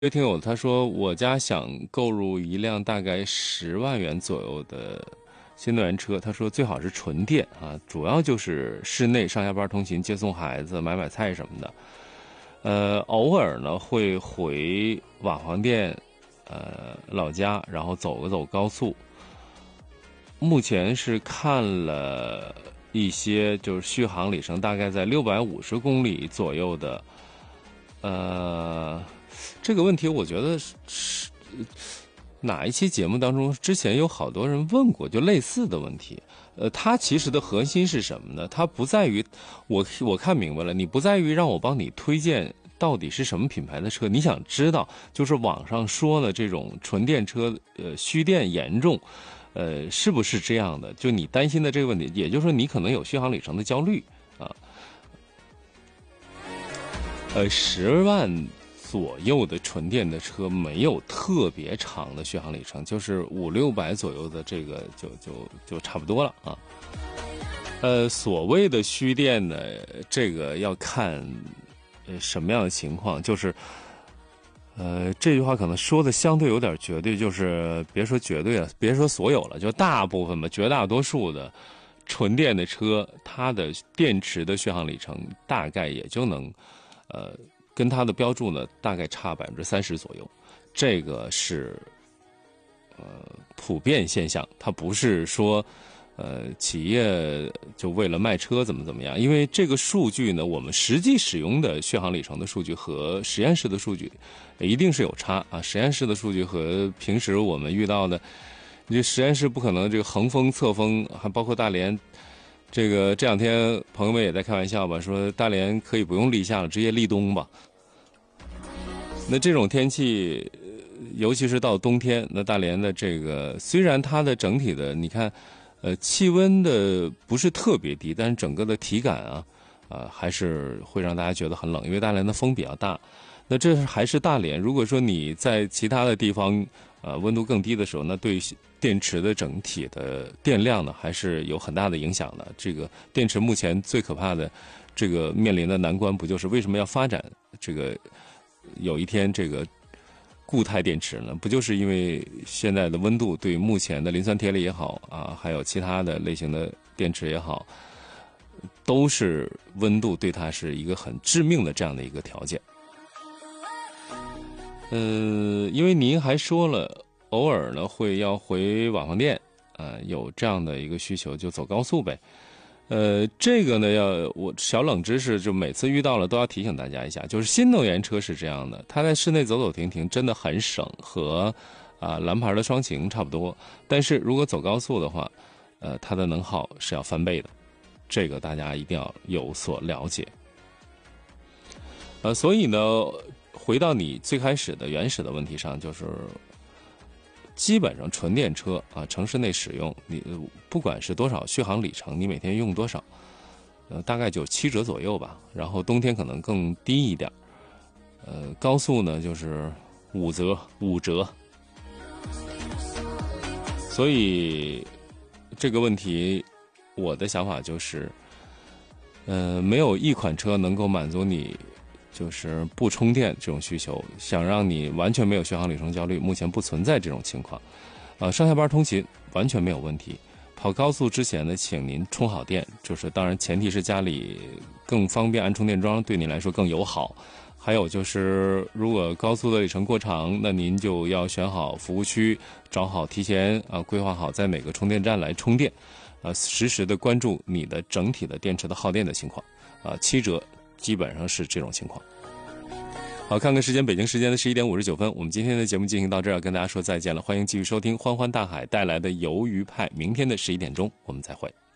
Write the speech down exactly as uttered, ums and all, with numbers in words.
有听友他说，我家想购入一辆大概十万元左右的新能源车，他说最好是纯电啊，主要就是室内上下班通勤、接送孩子、买买菜什么的。呃，偶尔呢会回瓦房店，呃老家，然后走个走高速。目前是看了一些，就是续航里程大概在六百五十公里左右的，呃。这个问题我觉得是哪一期节目当中之前有好多人问过就类似的问题。呃，它其实的核心是什么呢？它不在于我我看明白了，你不在于让我帮你推荐到底是什么品牌的车，你想知道就是网上说的这种纯电车呃虚电严重，呃是不是这样的？就你担心的这个问题，也就是说你可能有续航里程的焦虑啊。呃，十万左右的纯电的车没有特别长的续航里程，就是五六百左右的这个就就就差不多了啊。呃，所谓的虚电呢，这个要看呃什么样的情况，就是呃这句话可能说的相对有点绝对，就是别说绝对了，别说所有了，就大部分吧，绝大多数的纯电的车，它的电池的续航里程大概也就能呃。跟它的标注呢，大概差百分之三十左右，这个是呃普遍现象，它不是说呃企业就为了卖车怎么怎么样，因为这个数据呢，我们实际使用的续航里程的数据和实验室的数据一定是有差啊，实验室的数据和平时我们遇到的，你实验室不可能这个横风侧风，还包括大连。这个这两天朋友们也在开玩笑吧，说大连可以不用立夏了，直接立冬吧。那这种天气，尤其是到冬天，那大连的这个虽然它的整体的你看，呃，气温的不是特别低，但是整个的体感啊，啊、呃，还是会让大家觉得很冷，因为大连的风比较大。那这还是大连，如果说你在其他的地方，呃，温度更低的时候，那对电池的整体的电量呢，还是有很大的影响的。这个电池目前最可怕的，这个面临的难关，不就是为什么要发展这个有一天这个固态电池呢？不就是因为现在的温度对目前的磷酸铁锂也好啊，还有其他的类型的电池也好，都是温度对它是一个很致命的这样的一个条件。呃，因为您还说了，偶尔呢会要回瓦房店，呃，有这样的一个需求就走高速呗。呃，这个呢要我小冷知识，就每次遇到了都要提醒大家一下，就是新能源车是这样的，它在室内走走停停真的很省，和啊、蓝牌的双擎差不多。但是如果走高速的话，呃，它的能耗是要翻倍的，这个大家一定要有所了解。呃，所以呢。回到你最开始的原始的问题上，就是基本上纯电车啊，城市内使用，你不管是多少续航里程，你每天用多少，呃，大概就七折左右吧。然后冬天可能更低一点，呃，高速呢就是五折五折。所以这个问题，我的想法就是，呃，没有一款车能够满足你。就是不充电这种需求，想让你完全没有续航里程焦虑，目前不存在这种情况。呃，上下班通勤完全没有问题。跑高速之前呢，请您充好电，就是当然前提是家里更方便安充电桩，对您来说更友好。还有就是，如果高速的里程过长，那您就要选好服务区，找好提前啊规划好在每个充电站来充电，啊，实时的关注你的整体的电池的耗电的情况。啊，七折。基本上是这种情况。好，看看时间，北京时间的十一点五十九分，我们今天的节目进行到这儿，要跟大家说再见了。欢迎继续收听欢欢大海带来的鱿鱼派，明天的十一点钟我们再会。